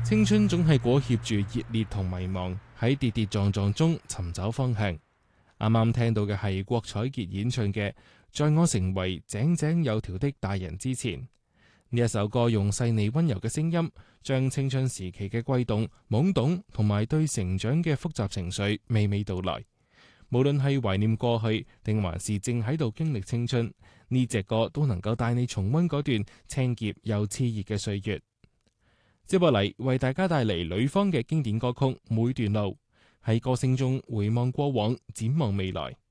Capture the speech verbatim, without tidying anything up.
青春總係裹挾住熱烈同迷茫，喺跌跌撞撞中尋找方向。啱啱聽到嘅係郭采潔演唱嘅《在我成為井井有條的大人之前》。呢一首歌用細膩溫柔嘅聲音，將青春時期嘅悸動、懵懂同埋對成長嘅複雜情緒娓娓道來。無論係懷念過去，定還是正喺度經歷青春，呢隻歌都能夠帶你重溫嗰段青澀又熾熱嘅歲月。接落嚟為大家帶嚟呂方嘅經典歌曲《每段路》，喺歌聲中回望過往，展望未來。